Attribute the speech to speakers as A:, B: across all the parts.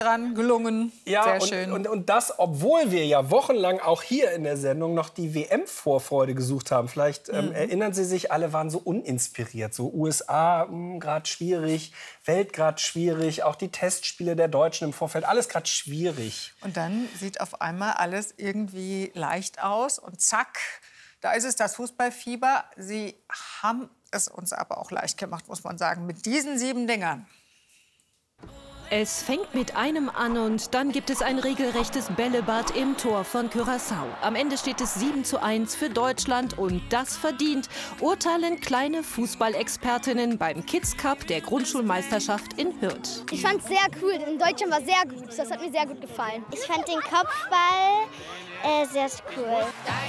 A: dran gelungen.
B: Ja,
A: sehr schön.
B: Und das, obwohl wir ja wochenlang auch hier in der Sendung noch die WM-Vorfreude gesucht haben. Vielleicht erinnern Sie sich, alle waren so uninspiriert. So USA gerade schwierig, Welt gerade schwierig, auch die Testspiele der Deutschen im Vorfeld, alles gerade schwierig.
A: Und dann sieht auf einmal alles irgendwie leicht aus und zack, da ist es das Fußballfieber. Sie haben es uns aber auch leicht gemacht, muss man sagen, mit diesen 7 Dingern.
C: Es fängt mit einem an und dann gibt es ein regelrechtes Bällebad im Tor von Curaçao. Am Ende steht es 7:1 für Deutschland und das verdient, urteilen kleine Fußballexpertinnen beim Kids Cup der Grundschulmeisterschaft in Hürth.
D: Ich fand es sehr cool, in Deutschland war sehr gut, das hat mir sehr gut gefallen. Ich fand den Kopfball sehr cool.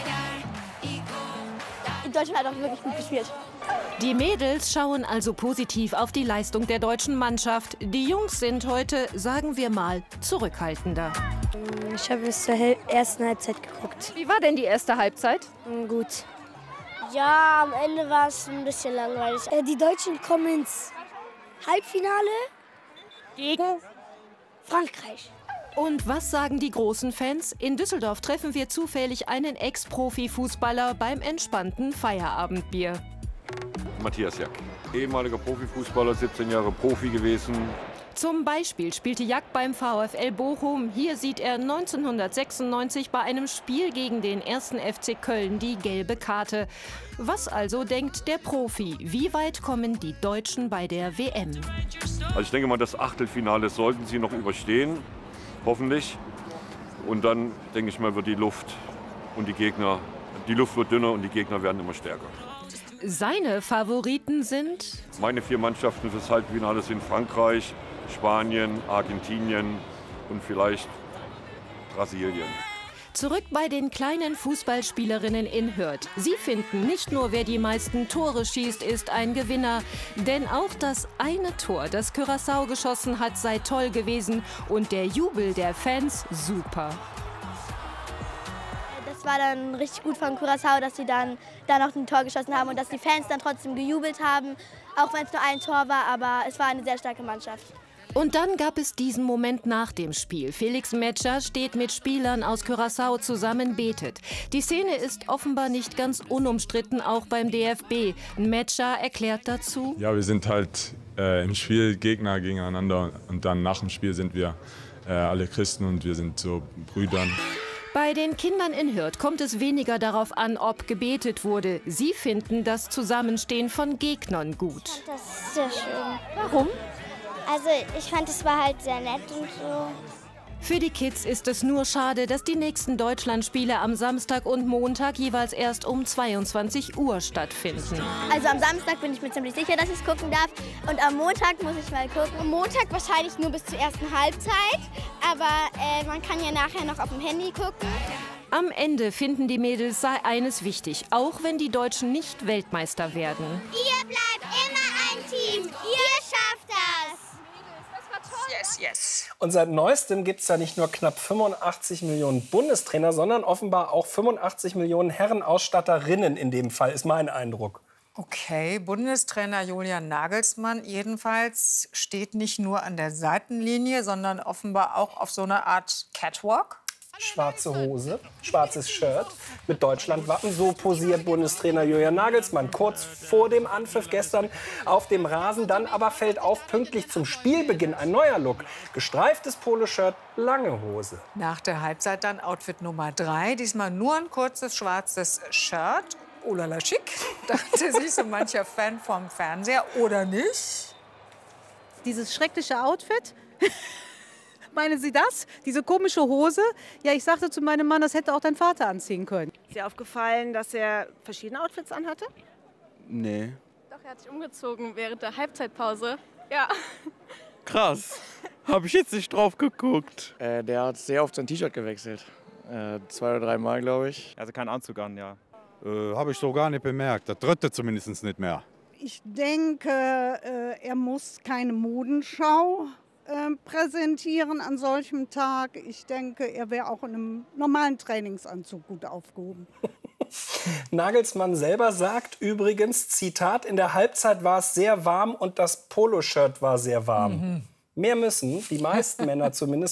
D: Deutschland hat auch wirklich gut gespielt.
C: Die Mädels schauen also positiv auf die Leistung der deutschen Mannschaft. Die Jungs sind heute, sagen wir mal, zurückhaltender.
D: Ich habe bis zur ersten Halbzeit geguckt.
E: Wie war denn die erste Halbzeit?
D: Gut. Ja, am Ende war es ein bisschen langweilig. Die Deutschen kommen ins Halbfinale gegen Frankreich.
C: Und was sagen die großen Fans? In Düsseldorf treffen wir zufällig einen Ex-Profi-Fußballer beim entspannten Feierabendbier.
F: Matthias Jack, ehemaliger Profifußballer, 17 Jahre Profi gewesen.
C: Zum Beispiel spielte Jack beim VfL Bochum. Hier sieht er 1996 bei einem Spiel gegen den 1. FC Köln die gelbe Karte. Was also denkt der Profi? Wie weit kommen die Deutschen bei der WM?
F: Also ich denke mal, das Achtelfinale sollten sie noch überstehen, hoffentlich. Und dann, denke ich mal, wird die Luft wird dünner und die Gegner werden immer stärker.
C: Seine Favoriten sind?
F: Meine 4 Mannschaften fürs Halbfinale sind Frankreich, Spanien, Argentinien und vielleicht Brasilien.
C: Zurück bei den kleinen Fußballspielerinnen in Hürth. Sie finden, nicht nur wer die meisten Tore schießt, ist ein Gewinner. Denn auch das eine Tor, das Curaçao geschossen hat, sei toll gewesen. Und der Jubel der Fans super.
D: Es war dann richtig gut von Curaçao, dass sie dann noch ein Tor geschossen haben und dass die Fans dann trotzdem gejubelt haben, auch wenn es nur ein Tor war, aber es war eine sehr starke Mannschaft.
C: Und dann gab es diesen Moment nach dem Spiel. Felix Metscher steht mit Spielern aus Curaçao zusammen, betet. Die Szene ist offenbar nicht ganz unumstritten, auch beim DFB. Metscher erklärt dazu:
G: Ja, wir sind halt im Spiel Gegner gegeneinander und dann nach dem Spiel sind wir alle Christen und wir sind so Brüdern.
C: Bei den Kindern in Hürth kommt es weniger darauf an, ob gebetet wurde. Sie finden das Zusammenstehen von Gegnern gut.
D: Das ist sehr schön.
C: Warum?
D: Also ich fand, es war halt sehr nett und so.
C: Für die Kids ist es nur schade, dass die nächsten Deutschlandspiele am Samstag und Montag jeweils erst um 22 Uhr stattfinden.
D: Also am Samstag bin ich mir ziemlich sicher, dass ich es gucken darf. Und am Montag muss ich mal gucken. Am Montag wahrscheinlich nur bis zur ersten Halbzeit. Aber man kann ja nachher noch auf dem Handy gucken.
C: Am Ende finden die Mädels, sei eines wichtig, auch wenn die Deutschen nicht Weltmeister werden.
D: Ihr bleibt immer ein Team. Ihr schafft das.
A: Yes, yes.
B: Und seit Neuestem gibt es da nicht nur knapp 85 Millionen Bundestrainer, sondern offenbar auch 85 Millionen Herrenausstatterinnen in dem Fall, ist mein Eindruck.
A: Okay, Bundestrainer Julian Nagelsmann jedenfalls steht nicht nur an der Seitenlinie, sondern offenbar auch auf so einer Art Catwalk.
B: Schwarze Hose, schwarzes Shirt mit Deutschlandwappen. So posiert Bundestrainer Julian Nagelsmann kurz vor dem Anpfiff gestern auf dem Rasen. Dann aber fällt auf, pünktlich zum Spielbeginn ein neuer Look. Gestreiftes Poloshirt, lange Hose.
A: Nach der Halbzeit dann Outfit Nummer 3. Diesmal nur ein kurzes schwarzes Shirt. Oh la la, schick, dachte sich so mancher Fan vom Fernseher. Oder nicht?
E: Dieses schreckliche Outfit? Meinen Sie das? Diese komische Hose? Ja, ich sagte zu meinem Mann, das hätte auch dein Vater anziehen können.
H: Ist dir aufgefallen, dass er verschiedene Outfits anhatte?
I: Nee.
J: Doch, er hat sich umgezogen während der Halbzeitpause. Ja.
I: Krass. Habe ich jetzt nicht drauf geguckt. Der hat sehr oft sein T-Shirt gewechselt. 2 oder 3 Mal, glaube ich.
K: Also keinen Anzug an, ja.
L: Habe ich so gar nicht bemerkt. Der dritte zumindest nicht mehr.
M: Ich denke, er muss keine Modenschau präsentieren an solchem Tag. Ich denke, er wäre auch in einem normalen Trainingsanzug gut aufgehoben.
B: Nagelsmann selber sagt übrigens, Zitat, in der Halbzeit war es sehr warm und das Poloshirt war sehr warm. Mehr müssen die meisten Männer zumindest